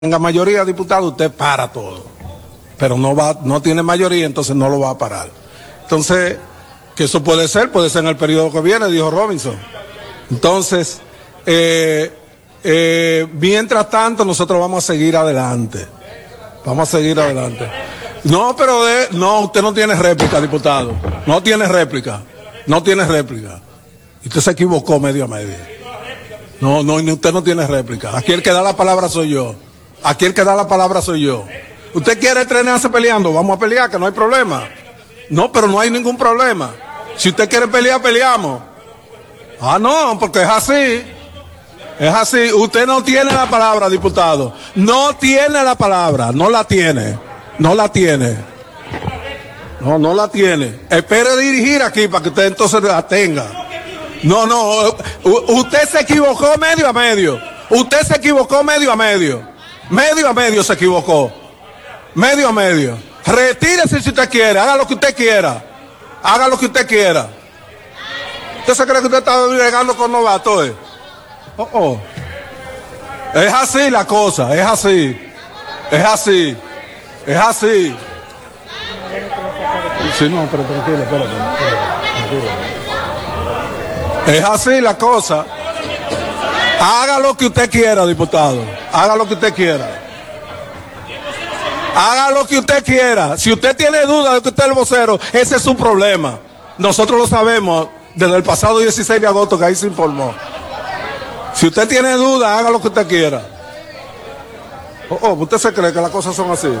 tenga mayoría, diputado, usted para todo. Pero no tiene mayoría, entonces no lo va a parar. Entonces, que eso puede ser en el periodo que viene, dijo Robinson. Entonces, mientras tanto, nosotros vamos a seguir adelante. Vamos a seguir adelante. No, pero no, usted no tiene réplica, diputado. No tiene réplica. No tiene réplica. Usted se equivocó medio a medio. No, usted no tiene réplica. Aquí el que da la palabra soy yo. Aquí el que da la palabra soy yo. ¿Usted quiere entrenarse peleando? Vamos a pelear, que no hay problema. No, pero no hay ningún problema. Si usted quiere pelear, peleamos. Ah, no, porque es así. Es así. Usted no tiene la palabra, diputado. No tiene la palabra. No la tiene. No la tiene. No la tiene. Espere dirigir aquí para que usted entonces la tenga. No. Usted se equivocó medio a medio. Usted se equivocó medio a medio. Medio a medio se equivocó. Medio a medio. Retírese si usted quiere. Haga lo que usted quiera. Haga lo que usted quiera. ¿Usted se cree que usted está llegando con novatos? Es así la cosa. Es así. Es así. Es así. Sí, no, pero tranquilo, espérate. Es así la cosa. Haga lo que usted quiera, diputado. Haga lo que usted quiera. Haga lo que usted quiera. Si usted tiene duda de que usted es el vocero, ese es su problema. Nosotros lo sabemos desde el pasado 16 de agosto que ahí se informó. Si usted tiene duda, haga lo que usted quiera. ¿Usted se cree que las cosas son así?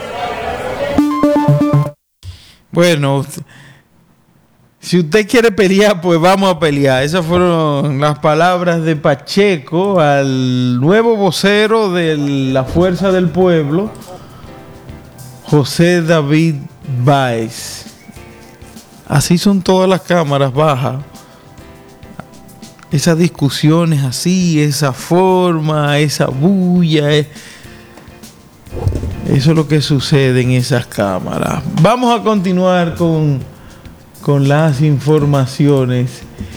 Bueno, si usted quiere pelear, pues vamos a pelear. Esas fueron las palabras de Pacheco al nuevo vocero de la Fuerza del Pueblo, José David Báez. Así son todas las cámaras bajas. Esas discusiones así, esa forma, esa bulla. Eso es lo que sucede en esas cámaras. Vamos a continuar con las informaciones.